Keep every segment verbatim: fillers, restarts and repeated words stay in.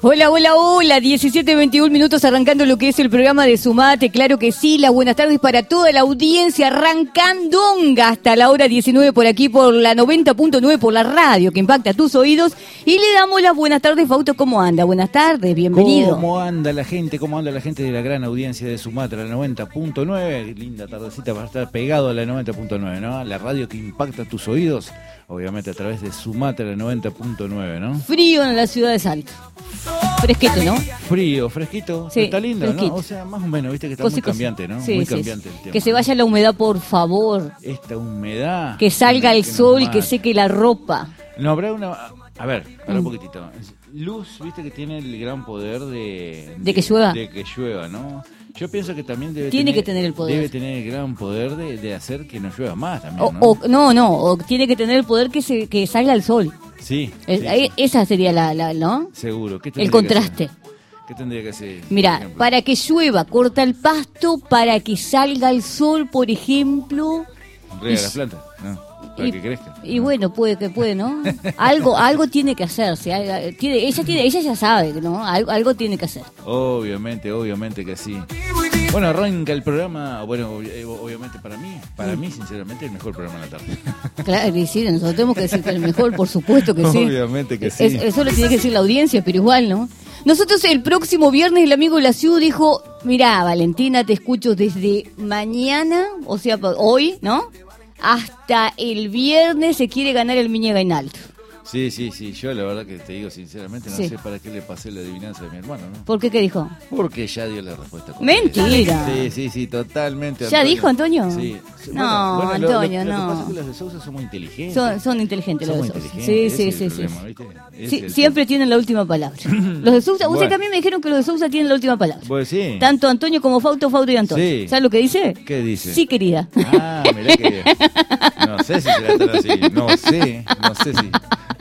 Hola, hola, hola, diecisiete veintiún minutos arrancando lo que es el programa de Sumate, claro que sí, las buenas tardes para toda la audiencia, arrancandonga hasta la hora diecinueve por aquí, por la noventa punto nueve, por la radio que impacta tus oídos, y le damos las buenas tardes. Fausto, ¿cómo anda? Buenas tardes, bienvenido. ¿Cómo anda la gente? ¿Cómo anda la gente de la gran audiencia de Sumate, la noventa punto nueve? Linda tardecita para estar pegado a la noventa punto nueve, ¿no? La radio que impacta tus oídos, obviamente a través de Sumate, la noventa punto nueve, ¿no? Frío en la ciudad de Salto. Fresquito, ¿no? Frío, fresquito, sí, está lindo, fresquito. ¿no? O sea, más o menos, viste que está Cosí, muy cambiante, ¿no? Sí, muy sí, cambiante sí. el tema. Que se vaya la humedad, por favor. Esta humedad. Que salga el que sol y que seque la ropa. No habrá una... A ver, para mm. un poquitito. Luz, viste que tiene el gran poder de... De que llueva. De que llueva, ¿no? Yo pienso que también debe tiene tener, que tener el poder. Debe tener el gran poder de, de hacer que no llueva más también, o, ¿no? O, no, no, o tiene que tener el poder que se que salga el sol. Sí. Es, sí, ahí, sí. Esa sería la, la ¿no? Seguro. ¿Qué el contraste. ¿Qué tendría que hacer? Mira, para que llueva, corta el pasto, para que salga el sol, por ejemplo. Riega las plantas, ¿no? Para y, que crezcan. Y bueno, puede que puede, ¿no? algo algo tiene que hacerse. Tiene, ella tiene ella ya sabe, ¿no? Algo, algo tiene que hacer. Obviamente, obviamente que sí. Bueno, arranca el programa, bueno, obviamente para mí, para mí sinceramente el mejor programa de la tarde. Claro, y sí, nosotros tenemos que decir que el mejor, por supuesto que sí. Obviamente que sí. Es, eso lo tiene que decir la audiencia, pero igual, ¿no? Nosotros el próximo viernes el amigo Laciu dijo, mirá, Valentina, te escucho desde mañana, o sea, hoy, ¿no? Hasta el viernes se quiere ganar el Mini Gainaldo. Sí, sí, sí, yo la verdad que te digo sinceramente no sí. sé para qué le pasé la adivinanza de mi hermano, ¿no? ¿Por qué? ¿Qué dijo? Porque ya dio la respuesta correcta. ¡Mentira! Sí, sí, sí, totalmente. ¿Ya Antonio. dijo Antonio? Sí. No, bueno, bueno, Antonio, lo, lo, no. Lo que pasa es que los de Sousa son muy inteligentes. Son, son inteligentes son los de Sousa. Sí, sí, sí, sí. sí. sí siempre tienen la última palabra. Los de Sousa, bueno. Ustedes también me dijeron que los de Sousa tienen la última palabra. Pues sí. Tanto Antonio como Fausto, Fausto y Antonio. Sí. ¿Sabes lo que dice? ¿Qué dice? Sí, querida. Ah, mirá que... No sé si será tan así. No sé, no sé si...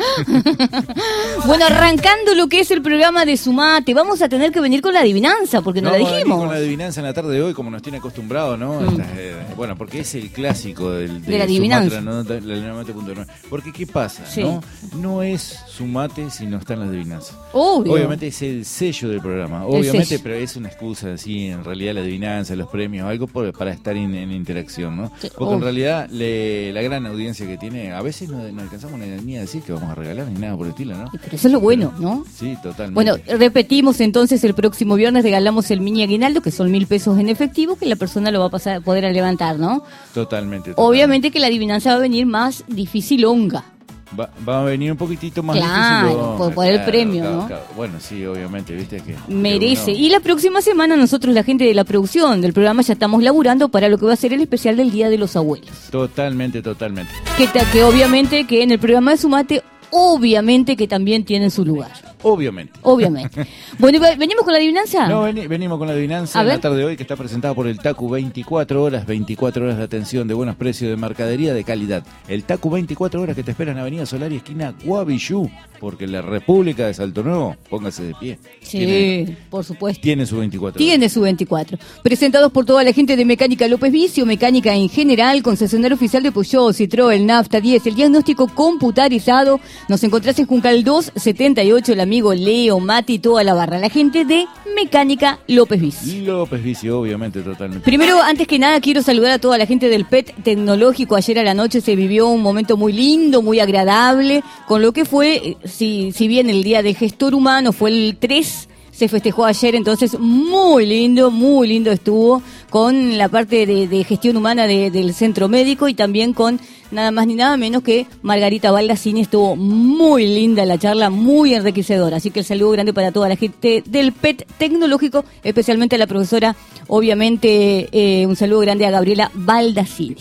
Bueno, arrancando lo que es el programa de Sumate, vamos a tener que venir con la adivinanza, porque no, no la dijimos. Con la adivinanza en la tarde de hoy, como nos tiene acostumbrado, ¿no? Mm. Estas, eh, bueno, porque es el clásico del, de, de la adivinanza. Sumatra, ¿no? La noventa punto nueve. Porque, ¿qué pasa? Sí. ¿no? No es Sumate si no está en la adivinanza. Obvio. Obviamente es el sello del programa. Obviamente, pero es una excusa, así, en realidad la adivinanza, los premios, algo por, para estar in, en interacción, ¿no? Sí. Porque Obvio. en realidad le, la gran audiencia que tiene, a veces no, no alcanzamos ni, ni a decir que vamos a regalar ni nada por el estilo, ¿no? Pero eso es lo bueno, ¿no? Sí, totalmente. Bueno, repetimos entonces, el próximo viernes regalamos el mini aguinaldo, que son mil pesos en efectivo, que la persona lo va a pasar, poder levantar, ¿no? Totalmente, totalmente. Obviamente que la adivinanza va a venir más dificilonga. Va, va a venir un poquitito más claro, difícil. Claro, por, por el claro, premio, claro, ¿no? Claro. Bueno, sí, obviamente, viste que... Merece. Que uno... Y la próxima semana nosotros, la gente de la producción del programa, ya estamos laburando para lo que va a ser el especial del Día de los Abuelos. Totalmente, totalmente. Que, que obviamente que en el programa de Sumate, obviamente que también tienen su lugar. Obviamente. Obviamente. Bueno, ¿venimos con la adivinanza? No, veni, venimos con la adivinanza a en ver. la tarde de hoy, que está presentada por el Tacu veinticuatro horas, veinticuatro horas de atención, de buenos precios, de mercadería de calidad. El Tacu veinticuatro horas que te espera en Avenida Solari, esquina Guavillú, porque la República de Salto Nuevo, póngase de pie. Sí, tiene, por supuesto. Tiene su veinticuatro. Tiene su veinticuatro. Presentados por toda la gente de Mecánica López Vicio, mecánica en general, concesionario oficial de Peugeot, Citroën, Nafta diez, el diagnóstico computarizado. Nos encontrás en Juncal dos setenta y ocho, el amigo Leo, Mati, toda la barra. La gente de Mecánica López Vicio. López Vicio, obviamente, totalmente. Primero, antes que nada, quiero saludar a toda la gente del P E T Tecnológico. Ayer a la noche se vivió un momento muy lindo, muy agradable, con lo que fue, si, si bien el Día del Gestor Humano fue el tres, se festejó ayer, entonces muy lindo, muy lindo estuvo, con la parte de, de gestión humana de, del centro médico y también con nada más ni nada menos que Margarita Baldacini. Estuvo muy linda la charla, muy enriquecedora, así que el saludo grande para toda la gente del P E T Tecnológico, especialmente a la profesora, obviamente eh, un saludo grande a Gabriela Baldacini.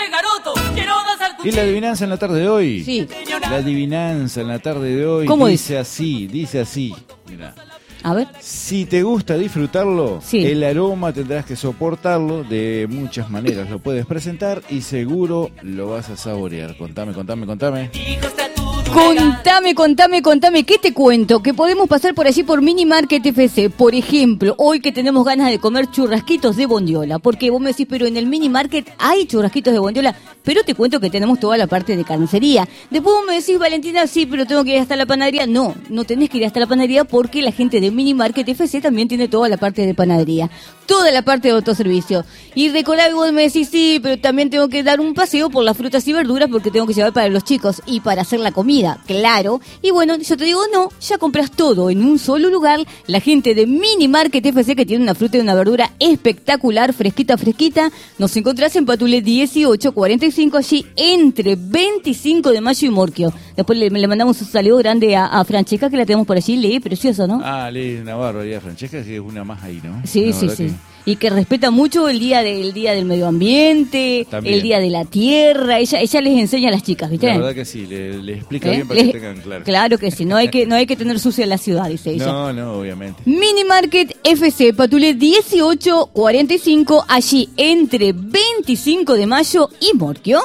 ¿Y la adivinanza en la tarde de hoy? Sí. La adivinanza en la tarde de hoy ¿Cómo dice dice? así, dice así, mira. A ver. Si te gusta disfrutarlo, sí. el aroma tendrás que soportarlo de muchas maneras. Lo puedes presentar y seguro lo vas a saborear. Contame, contame, contame. Contame, contame, contame, ¿qué te cuento? Que podemos pasar por allí por Mini Market F C. Por ejemplo, hoy que tenemos ganas de comer churrasquitos de bondiola. Porque vos me decís, pero en el Mini Market hay churrasquitos de bondiola. Pero te cuento que tenemos toda la parte de carnicería. Después vos me decís, Valentina, sí, pero tengo que ir hasta la panadería. No, no tenés que ir hasta la panadería porque la gente de Mini Market F C también tiene toda la parte de panadería. Toda la parte de autoservicio. Y recordá que vos me decís, sí, pero también tengo que dar un paseo por las frutas y verduras porque tengo que llevar para los chicos y para hacer la comida, claro. Y bueno, yo te digo, no, ya compras todo en un solo lugar. La gente de Mini Market F C, que tiene una fruta y una verdura espectacular, fresquita, fresquita. Nos encontrás en Patulé dieciocho cuarenta y cinco, allí entre veinticinco de mayo y Morquio. Después le, le mandamos un saludo grande a, a Francesca, que la tenemos por allí, lee, precioso, ¿no? Ah, lee Navarro y a Francesca, que es una más ahí, ¿no? Sí, La sí, verdad sí. que... Y que respeta mucho el día del día del medio ambiente, También. el día de la tierra. Ella ella les enseña a las chicas, ¿viste? La verdad que sí, le, le explica ¿Eh? bien para Les- que tengan claro. Claro que sí, no hay que no hay que tener sucia la ciudad, dice ella. No, no, obviamente. Mini Market F C, Patulé dieciocho cuarenta y cinco, allí entre veinticinco de mayo y Morquio.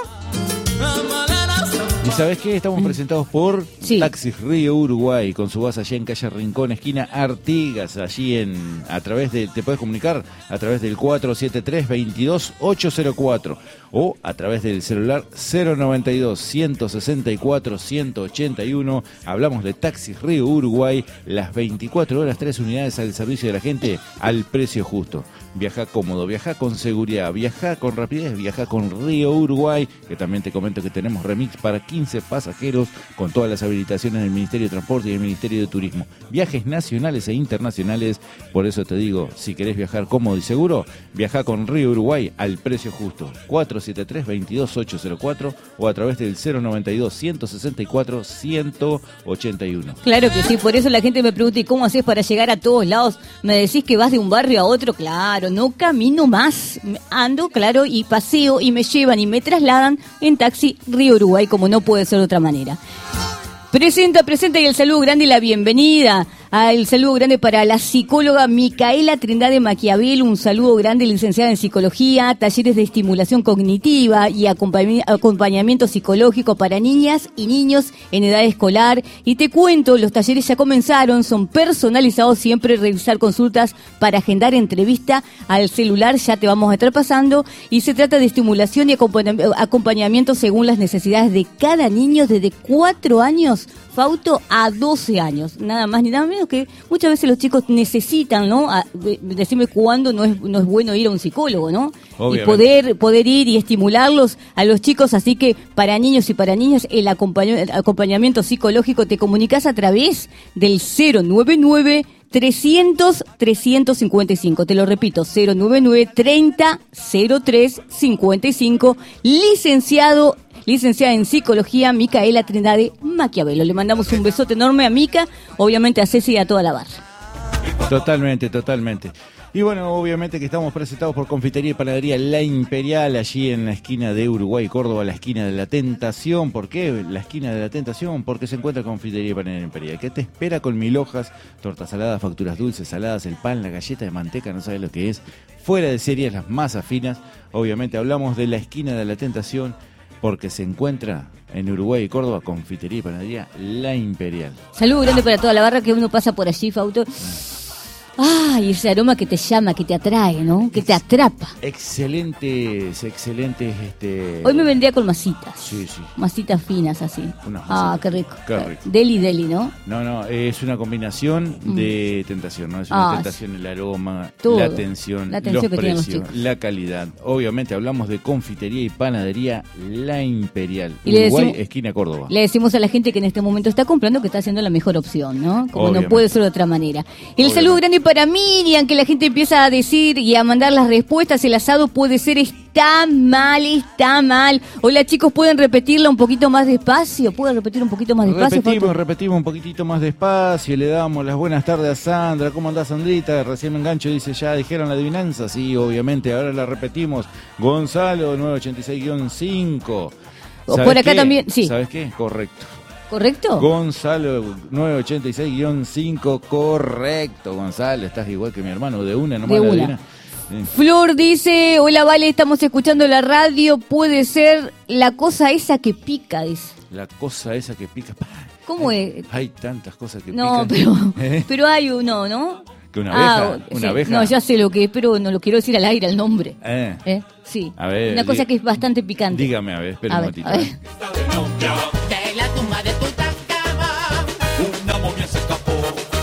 ¿Y sabes qué? Estamos presentados por Sí. Taxis Río Uruguay, con su base allá en calle Rincón, esquina Artigas, allí en, a través de, te puedes comunicar a través del cuatro siete tres, veintidós ocho cero cuatro o a través del celular cero noventa y dos, ciento sesenta y cuatro, ciento ochenta y uno. Hablamos de Taxis Río Uruguay, las veinticuatro horas, tres unidades al servicio de la gente al precio justo. Viaja cómodo, viaja con seguridad, viaja con rapidez, viaja con Río Uruguay, que también te comento que tenemos remix para quince pasajeros con todas las habilitaciones del Ministerio de Transporte y del Ministerio de Turismo. Viajes nacionales e internacionales, por eso te digo, si querés viajar cómodo y seguro, viaja con Río Uruguay al precio justo. cuatro siete tres, veintidós ocho cero cuatro o a través del cero noventa y dos, ciento sesenta y cuatro, ciento ochenta y uno. Claro que sí, por eso la gente me pregunta, ¿y cómo haces para llegar a todos lados? Me decís que vas de un barrio a otro, claro, no camino más, ando, claro, y paseo y me llevan y me trasladan en Taxi Río Uruguay, como no puede ser de otra manera. Presenta, presenta y el saludo grande y la bienvenida. El saludo grande para la psicóloga Micaela Trindade Maquiavel, un saludo grande, licenciada en psicología, talleres de estimulación cognitiva y acompañ- acompañamiento psicológico para niñas y niños en edad escolar. Y te cuento, los talleres ya comenzaron, son personalizados, siempre revisar consultas para agendar entrevista al celular, ya te vamos a estar pasando. Y se trata de estimulación y acompañ- acompañamiento según las necesidades de cada niño desde cuatro años, Fauto, a doce años, nada más ni nada menos, que muchas veces los chicos necesitan, ¿no? A, de, decirme cuándo no es no es bueno ir a un psicólogo, ¿no? Obviamente. Y poder poder ir y estimularlos a los chicos, así que para niños y para niñas el, acompañ- el acompañamiento psicológico te comunicas a través del cero noventa y nueve trescientos, trescientos cincuenta y cinco. Te lo repito, cero noventa y nueve, treinta, cero tres, cincuenta y cinco. Licenciado Licenciada en Psicología, Micaela Trindade Maquiavelo. Le mandamos un besote enorme a Mica, obviamente a Ceci y a toda la barra. Totalmente, totalmente. Y bueno, obviamente que estamos presentados por Confitería y Panadería La Imperial, allí en la esquina de Uruguay, Córdoba, la esquina de la Tentación. ¿Por qué la esquina de la Tentación? Porque se encuentra Confitería y Panadería Imperial, que te espera con mil hojas, tortas saladas, facturas dulces, saladas, el pan, la galleta de manteca, no sabes lo que es. Fuera de series, las masas finas. Obviamente hablamos de la esquina de la Tentación, porque se encuentra en Uruguay y Córdoba, Confitería y Panadería La Imperial. Saludo grande para toda la barra que uno pasa por allí, Fauto. Ay, ese aroma que te llama, que te atrae, ¿no? Que te atrapa. Excelentes, excelentes. Este... Hoy me vendría con masitas. Sí, sí. Masitas finas así. Unas Ah, masitas. qué rico. Qué rico. Deli, deli, ¿no? No, no, es una combinación de tentación, ¿no? Es una Ah, tentación el aroma, todo. la atención, La atención los que tienen los precios, chicos. la calidad. Obviamente hablamos de Confitería y Panadería La Imperial, Y le Uruguay, decimos- esquina Córdoba. Le decimos a la gente que en este momento está comprando que está haciendo la mejor opción, ¿no? Como Obviamente. no puede ser de otra manera. El Obviamente. saludo grande para Miriam, que la gente empieza a decir y a mandar las respuestas. El asado puede ser, está mal, está mal. Hola chicos, ¿pueden repetirla un poquito más despacio? ¿Pueden repetir un poquito más despacio? Repetimos, Fausto? repetimos un poquitito más despacio, le damos las buenas tardes a Sandra. ¿Cómo andás, Sandrita? Recién me engancho, dice, ¿ya dijeron la adivinanza? Sí, obviamente, ahora la repetimos. Gonzalo, nueve ochenta y seis guión cinco. O por acá también, sí. ¿Sabes qué? Correcto. ¿Correcto? Gonzalo, nueve ochenta y seis guión cinco, correcto. Gonzalo, estás igual que mi hermano, de una nomás De la una. adivina. Sí. Flor dice, hola Vale, estamos escuchando la radio, puede ser la cosa esa que pica, dice. La cosa esa que pica. Pa, ¿Cómo es? Hay tantas cosas que No, pican. pero, ¿Eh? pero hay uno, ¿no? ¿Que una abeja? Ah, ¿Una sí. abeja? No, ya sé lo que es, pero no lo quiero decir al aire, el nombre. Eh. ¿Eh? Sí. A ver, una cosa di- que es bastante picante. Dígame, a ver, espera A un ver, momentito. a ver. De la tumba de Tutankamón, una momia se escapó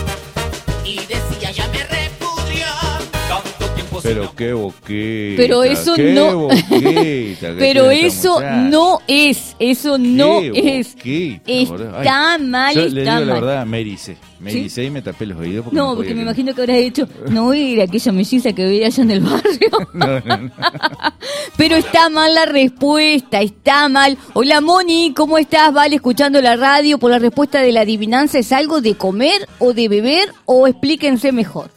y decía ya me repudió. Tanto tiempo sin Pero amor. qué boquita. Pero eso qué no- boquita que Pero tiene esta eso muchacha. no es, eso no Qué es. boquita, boludo. Ay, Está mal, yo está le digo mal. la verdad, me ericé. Me ¿Sí? ericé y me tapé los oídos. Porque No, podía porque me creer. imagino que habrás dicho, no era aquella melliza que veía allá en el barrio. No, no, no. Pero está mal la respuesta, está mal. Hola Moni, ¿cómo estás? Vale, escuchando la radio por la respuesta de la adivinanza. ¿Es algo de comer o de beber o explíquense mejor?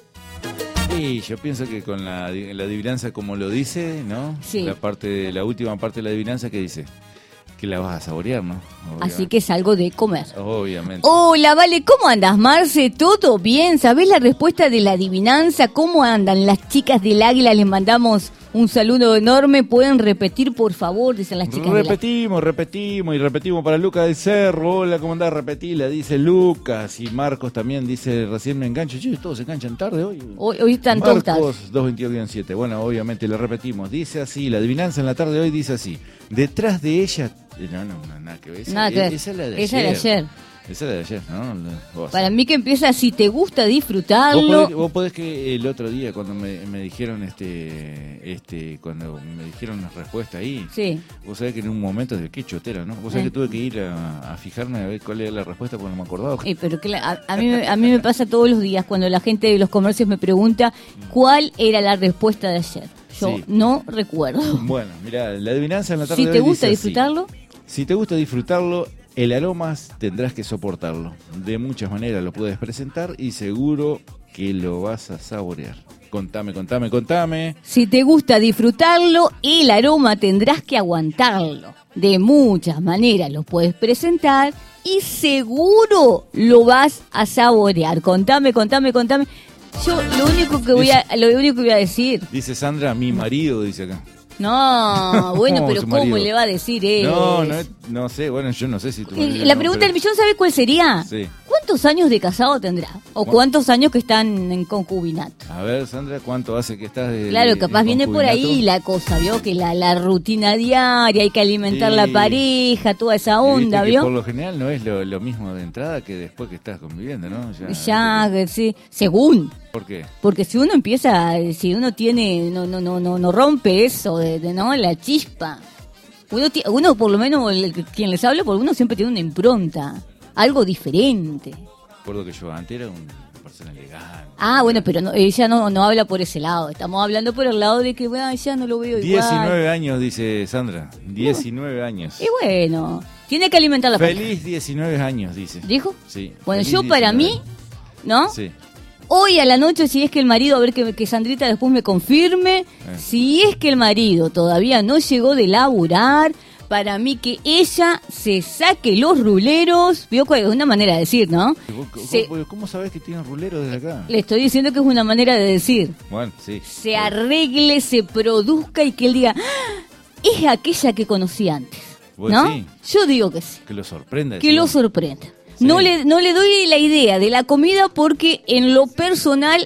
Sí, yo pienso que con la, la adivinanza como lo dice, ¿no? Sí. La parte de, la última parte de la adivinanza que dice que la vas a saborear, ¿no? Obvia- Así que es algo de comer. Obviamente. Hola, Vale, ¿cómo andas, Marce? ¿Todo bien? ¿Sabés la respuesta de la adivinanza? ¿Cómo andan las chicas del Águila? Les mandamos un saludo enorme. ¿Pueden repetir, por favor? Dicen las chicas del Águila. Repetimos, repetimos y repetimos para Lucas del Cerro. Hola, ¿cómo andás? Repetila, dice Lucas. Y Marcos también dice, recién me engancho. Che, todos se enganchan tarde hoy. Hoy, hoy están tortas. Marcos doscientos veintidós siete. Bueno, obviamente lo repetimos. Dice así, la adivinanza en la tarde de hoy dice así. Detrás de ella... No, no, no, nada que ver. Esa, Nada que ver. esa es la de Esa ayer. es de ayer. Esa es la de ayer, ¿no? La- vos- Para mí que empieza, si te gusta Vos disfrutarlo... podés, vos podés que el otro día cuando me, me dijeron este este cuando me dijeron la respuesta ahí, Sí. vos sabés que en un momento de qué chotera, ¿no? Vos sabés Eh. que tuve que ir a, a fijarme a ver cuál era la respuesta porque no me acordaba. Eh, pero que la- a, a mí, me- a mí me pasa todos los días cuando la gente de los comercios me pregunta cuál era la respuesta de ayer. Yo Sí. no recuerdo. Bueno, mirá, la adivinanza en la tarde Si de te hoy gusta dice así. disfrutarlo, Si te gusta disfrutarlo, el aromas tendrás que soportarlo. De muchas maneras lo puedes presentar y seguro que lo vas a saborear. Contame, contame, contame. si te gusta disfrutarlo, el aroma tendrás que aguantarlo. De muchas maneras lo puedes presentar y seguro lo vas a saborear. Contame, contame, contame. Yo lo único que voy a, lo único que voy a decir. Dice Sandra, mi marido, dice acá. No, bueno, ¿Cómo pero su ¿cómo marido? le va a decir eso? No, no, no sé, bueno, yo no sé si tu Eh, marido La no, pregunta pero- del millón, ¿sabe cuál sería? Sí. ¿Cuántos años de casado tendrá? ¿O ¿Cu- cuántos años que están en concubinato? A ver, Sandra, ¿cuánto hace que estás de Claro, de- capaz en viene por ahí concubinato? la cosa, ¿vio? Que la, la rutina diaria, hay que alimentar Sí. la pareja, toda esa Y viste onda, que ¿vio? por lo general no es lo, lo mismo de entrada que después que estás conviviendo, ¿no? Ya, que sí, según. ¿Por qué? Porque si uno empieza, si uno tiene, no, no, no, no, no rompe eso de, de, no, la chispa. Uno, ti- uno por lo menos, el- quien les habla, por uno siempre tiene una impronta, algo diferente. Recuerdo que yo antes era una persona elegante. Ah, bueno, pero no, ella no, no habla por ese lado. Estamos hablando por el lado de que, bueno, ya no lo veo igual. diecinueve años, dice Sandra. diecinueve años. Y bueno, tiene que alimentar la pareja. Feliz diecinueve años, dice. ¿Dijo? Sí. Bueno, feliz yo para mí, diecinueve. ¿no? Sí. Hoy a la noche, si es que el marido, a ver que, que Sandrita después me confirme, si es que el marido todavía no llegó de laburar, para mí que ella se saque los ruleros, vio que es una manera de decir, ¿no? ¿Vos- vos- Se- vos- ¿Cómo sabés que tienen rulero desde acá? le estoy diciendo que es una manera de decir. Bueno, sí. Se arregle, se produzca y que él diga, ¡Ah! Es aquella que conocí antes, ¿Vos ¿no? decís? Yo digo que sí, Que lo sorprenda. que decís lo vos. sorprenda. Sí. No le, no le doy la idea de la comida porque en lo personal,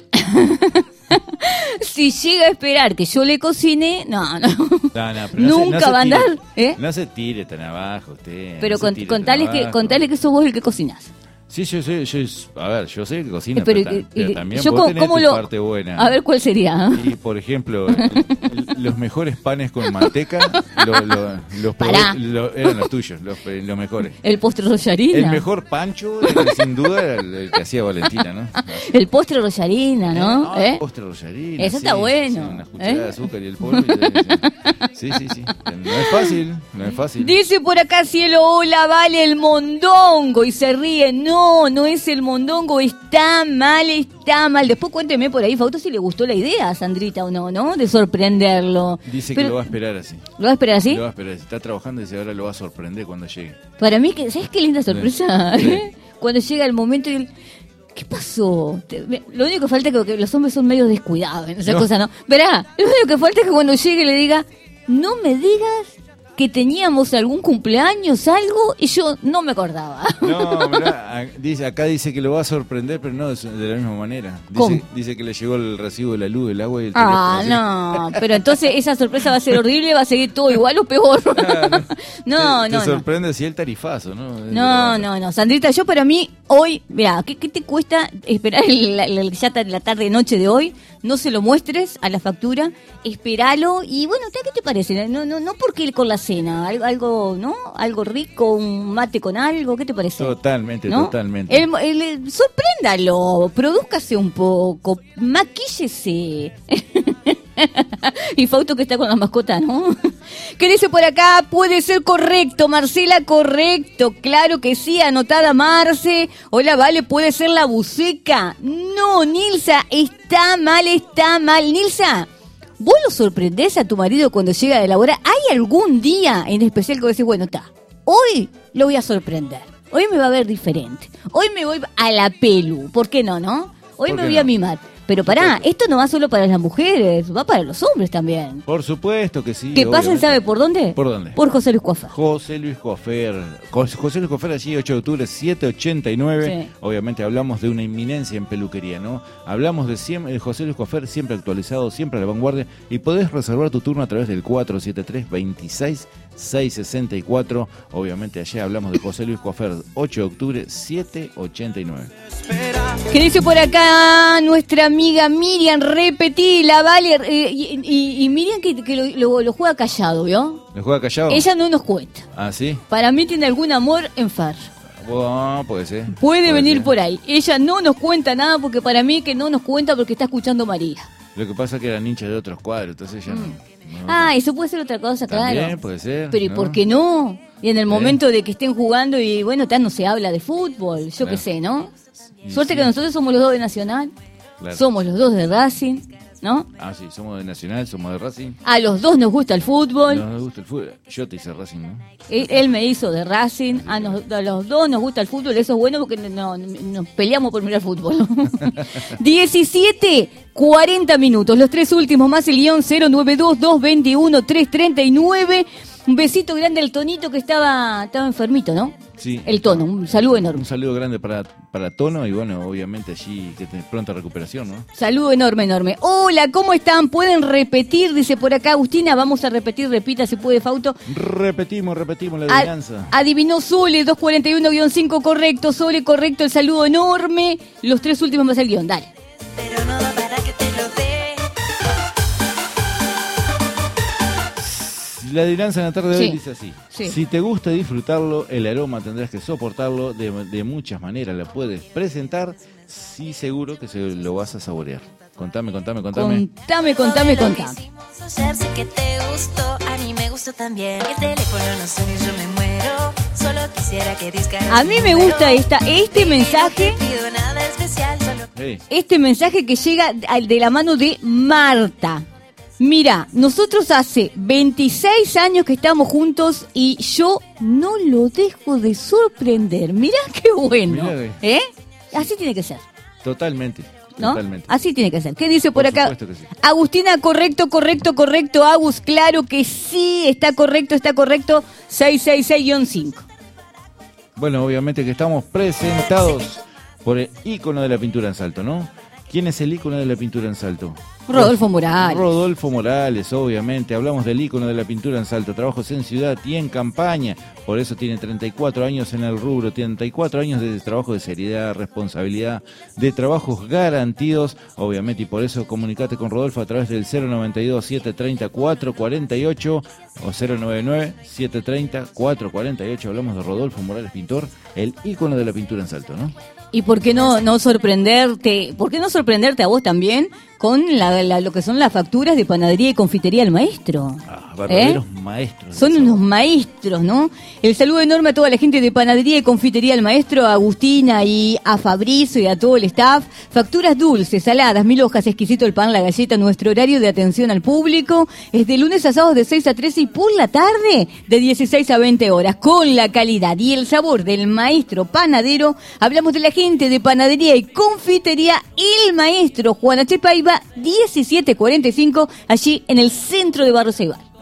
si llega a esperar que yo le cocine, no, no. No, no, pero no Nunca se- no se va a tire- andar, ¿eh? No se tire tan abajo usted. Pero no se con, tire tan contale, que, abajo. contale que sos vos el que cocinás. Sí, yo sé, yo, a ver, yo sé que cocina, Eh, pero, pero, ta- eh, pero eh, también yo vos cómo- tenés cómo tu lo- parte buena. A ver cuál sería. Y, por ejemplo, el- el- los mejores panes con manteca, lo- lo- los probé- Pará. lo- eran los tuyos, los, eh, los mejores. El postre rollarina. El mejor pancho, eh, sin duda, era el, el que hacía Valentina, ¿no? El postre rollarina, ¿no? Eh, ¿Eh? ah, postre rollarina. Eso sí, está bueno, sí, una cucharada ¿eh? de azúcar y el polvo. y- sí, sí, sí. No es fácil, no es fácil. Dice por acá Cielo, hola, vale el mondongo. Y se ríe. No, no es el mondongo. Está mal, está mal. Después cuénteme por ahí, Fausto, si le gustó la idea a Sandrita o no, ¿no? De sorprenderlo. Dice Pero- que lo va a esperar así. ¿Lo va a esperar así? Lo va a esperar. Está trabajando y dice ahora lo va a sorprender cuando llegue. Para mí, que ¿sabes qué linda sorpresa? Sí. ¿Eh? Cuando llega el momento y él, ¿qué pasó? Te- me- Lo único que falta es que, que los hombres son medio descuidados en esa No. cosa, ¿no? Verá, lo único que falta es que cuando llegue le diga, no me digas que teníamos algún cumpleaños, algo, y yo no me acordaba. No, mirá, a- dice, acá dice que lo va a sorprender, pero no de, su- de la misma manera. Dice, ¿Cómo? dice que le llegó el recibo de la luz, el agua y el Ah, teléfono. no, pero entonces esa sorpresa va a ser horrible, va a seguir todo igual o peor. No, Te- no, Te no. sorprende si el tarifazo, ¿no? No, no, no, Sandrita, yo para mí hoy, mira, ¿qué, qué te cuesta esperar el- la- la- ya ta- la tarde noche de hoy? No se lo muestres a la factura, espéralo y bueno, ¿qué te parece? No, no, no porque con la cena, algo, algo, ¿no? Algo rico, un mate con algo, ¿qué te parece? Totalmente, ¿No? totalmente. El- el- el- sorpréndalo, produzcase un poco, maquíllese. Y Fausto que está con la mascota, ¿no? ¿Qué dice por acá? Puede ser correcto, Marcela, correcto. Claro que sí, anotada Marce. Hola, vale, puede ser la buceca. No, Nilsa, está mal, está mal. Nilsa, ¿vos lo sorprendés a tu marido cuando llega de laborar? ¿Hay algún día en especial que vos decís, bueno, está, hoy lo voy a sorprender? Hoy me va a ver diferente. Hoy me voy a la pelu. ¿Por qué no, no? Hoy ¿Por me qué voy no? a mimar. Pero pará, esto no va solo para las mujeres, va para los hombres también. Por supuesto que sí. ¿Qué pasen, obviamente. sabe por dónde? ¿Por dónde? Por José Luis Coafa. José Luis Cofer. Jos- José Luis Cofer, allí ocho de octubre, siete ochenta y nueve. Sí. Obviamente hablamos de una inminencia en peluquería, ¿no? Hablamos de siempre, José Luis Cofer, siempre actualizado, siempre a la vanguardia. Y podés reservar tu turno a través del cuatro siete tres, veintiséis, seiscientos sesenta y cuatro. Obviamente allí hablamos de José Luis Cofer, ocho de octubre, siete ochenta y nueve. ¿Qué dice por acá nuestra amiga Miriam? Repetí, la vale. eh, y, y- y Miriam que, que lo, lo- lo juega callado, ¿vio? ¿Le juega callado? Ella no nos cuenta. ¿Ah, sí? Para mí tiene algún amor en Far. Bueno, puede ser. Puede venir ser. por ahí. Ella no nos cuenta nada porque para mí que no nos cuenta porque está escuchando María. Lo que pasa es que eran hinchas de otros cuadros, entonces ya no. no- Ah, eso puede ser otra cosa, También claro. puede ser. Pero ¿y ¿no? por qué no? Y en el momento de que estén jugando y bueno, tal no se habla de fútbol, yo qué Claro. sé, ¿no? Y Suerte sí. que nosotros somos los dos de Nacional, Claro. somos los dos de Racing, ¿no? Ah, sí, somos de Nacional, somos de Racing. A los dos nos gusta el fútbol. No nos gusta el fútbol. Yo te hice Racing, ¿no? Él, él me hizo de Racing, a, nos- a los dos nos gusta el fútbol, eso es bueno porque no, no- nos peleamos por mirar fútbol. diecisiete, cuarenta minutos, los tres últimos más el guión cero nueve dos, dos dos uno, tres tres nueve. Un besito grande al Tonito que estaba, estaba enfermito, ¿no? Sí. El Tono, un saludo enorme. Un saludo grande para, para Tono y bueno, obviamente allí que te pronta recuperación, ¿no? Saludo enorme, enorme. Hola, ¿cómo están? ¿Pueden repetir? Dice por acá Agustina, vamos a repetir, repita si puede Fausto. Repetimos, repetimos la A- adivinanza. adivinó Sole, dos cuarenta y uno guión cinco, correcto. Sole, correcto, el saludo enorme. Los tres últimos más el guión, dale. Pero no da para que te lo dé. La adivinanza en la tarde de hoy Sí. dice así. Sí. Si te gusta disfrutarlo, el aroma tendrás que soportarlo. De, de muchas maneras lo puedes presentar. Sí, seguro que se lo vas a saborear. Contame, contame, contame. Contame, contame, Todo lo contame. que hicimos ayer sé que te gustó, a mí me gustó también. El teléfono no suena y yo me muero. Solo quisiera que discaras A mí mi me número. gusta esta, este Y mensaje, No te pido nada especial, solo Hey, este mensaje que llega al- de la mano de Marta. Mira, nosotros hace veintiséis años que estamos juntos y yo no lo dejo de sorprender. Mirá qué bueno. Mirá, ¿Eh? Así tiene que ser. totalmente. ¿No? Totalmente. Así tiene que ser. ¿Qué dice por, Por acá? supuesto que sí. Agustina, correcto, correcto, correcto. Agus, claro que sí, está correcto, está correcto. seiscientos sesenta y seis cinco. Bueno, obviamente que estamos presentados por el ícono de la pintura en Salto, ¿no? ¿Quién es el ícono de la pintura en Salto? Rodolfo Morales. Rodolfo Morales, obviamente. Hablamos del ícono de la pintura en Salto. Trabajos en ciudad y en campaña. Por eso tiene treinta y cuatro años en el rubro. treinta y cuatro años de trabajo de seriedad, responsabilidad, de trabajos garantidos. Obviamente, y por eso comunicate con Rodolfo a través del cero noventa y dos, setecientos treinta, cuatrocientos cuarenta y ocho o cero noventa y nueve, setecientos treinta, cuatrocientos cuarenta y ocho. Hablamos de Rodolfo Morales, pintor, el ícono de la pintura en Salto, ¿no? ¿Y por qué no, no sorprenderte? ¿Por qué no sorprenderte a vos también con la, la- lo que son las facturas de panadería y confitería al maestro? Ah, verdaderos ¿Eh? maestros. Son de unos sabor. maestros, ¿no? El saludo enorme a toda la gente de panadería y confitería al maestro, a Agustina y a Fabricio y a todo el staff. Facturas dulces, saladas, mil hojas, exquisito el pan, la galleta. Nuestro horario de atención al público es de lunes a sábado de seis a trece y por la tarde de dieciséis a veinte horas. Con la calidad y el sabor del maestro panadero, hablamos de la gente de panadería y confitería El Maestro, Juan H. Paiva, diecisiete cuarenta y cinco, allí en el centro de Barrio Ceibal.